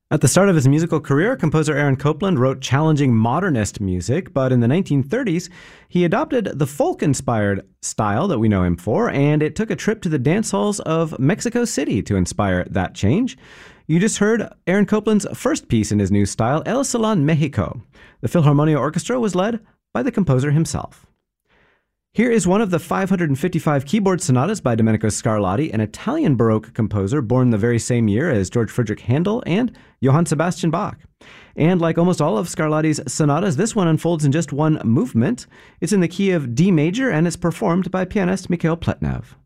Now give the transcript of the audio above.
At the start of his musical career, composer Aaron Copland wrote challenging modernist music, but in the 1930s, he adopted the folk-inspired style that we know him for, and it took a trip to the dance halls of Mexico City to inspire that change. You just heard Aaron Copland's first piece in his new style, El Salon Mexico. The Philharmonia Orchestra was led by the composer himself. Here is one of the 555 keyboard sonatas by Domenico Scarlatti, an Italian Baroque composer born the very same year as George Friedrich Handel and Johann Sebastian Bach. And like almost all of Scarlatti's sonatas, this one unfolds in just one movement. It's in the key of D major and is performed by pianist Mikhail Pletnev.